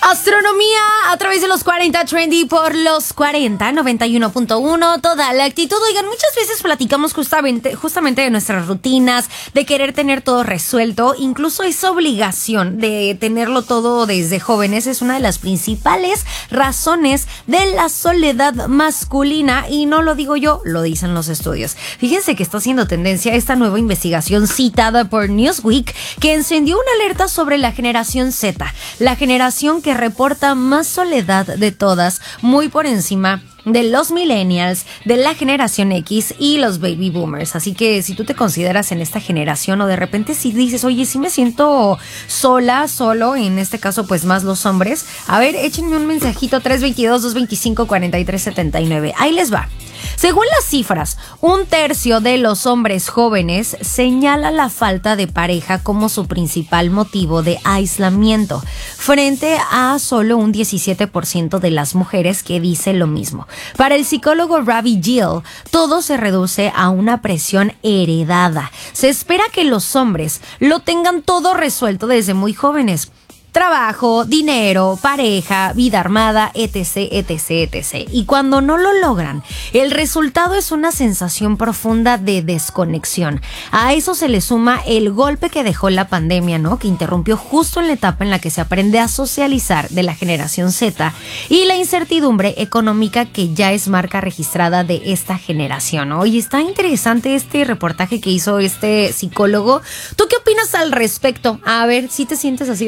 Astronomía a través de los 40 Trendy por los 40, 91.1, toda la actitud. Oigan, muchas veces platicamos justamente de nuestras rutinas, de querer tener todo resuelto, incluso esa obligación de tenerlo todo desde jóvenes es una de las principales razones de la soledad masculina, y no lo digo yo, lo dicen los estudios. Fíjense que está haciendo tendencia esta nueva investigación citada por Newsweek, que encendió una alerta sobre la generación Z, la generación que reporta más soledad de todas, muy por encima de los millennials, de la generación X y los baby boomers. Así que si tú te consideras en esta generación, o de repente si dices, oye, sí me siento solo, en este caso pues más los hombres, a ver, échenme un mensajito 322-225-4379. Ahí les va. Según las cifras, 1/3 de los hombres jóvenes señala la falta de pareja como su principal motivo de aislamiento, frente a solo un 17% de las mujeres que dice lo mismo. Para el psicólogo Ravi Gill, todo se reduce a una presión heredada. Se espera que los hombres lo tengan todo resuelto desde muy jóvenes. Trabajo, dinero, pareja, vida armada, etc, etc, etc. Y cuando no lo logran, el resultado es una sensación profunda de desconexión. A eso se le suma el golpe que dejó la pandemia, ¿no? Que interrumpió justo en la etapa en la que se aprende a socializar de la generación Z, y la incertidumbre económica que ya es marca registrada de esta generación, ¿no? Y está interesante este reportaje que hizo este psicólogo. ¿Tú qué opinas al respecto? A ver, si te sientes así